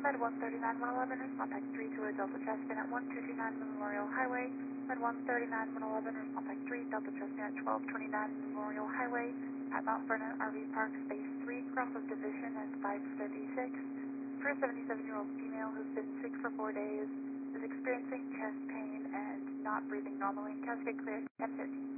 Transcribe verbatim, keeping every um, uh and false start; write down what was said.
Med one thirty-nine one eleven, respond type three to a Delta chest in at one two two nine Memorial Highway. Med one thirty-nine one eleven, respond type three, Delta chest in at twelve twenty-nine Memorial Highway at Mount Vernon R V Park, Space three, cross of division at five fifty-six. For a seventy-seven-year-old female who's been sick for four days, is experiencing chest pain and not breathing normally. Cascade clear, ten fifty.